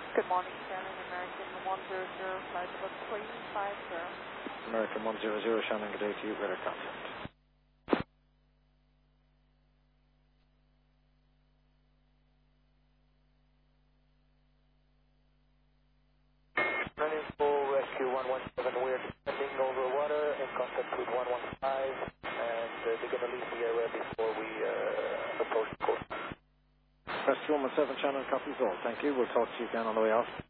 Good morning, Shannon. American 100, flight number 350. American 100, Shannon, good day to you. Better contact. Running full rescue 117, we're descending over water in contact with 115, and they're going to leave the area before we approach the coast. Rescue 117, Shannon, copies all. Thank you. We'll talk to you again on the way out.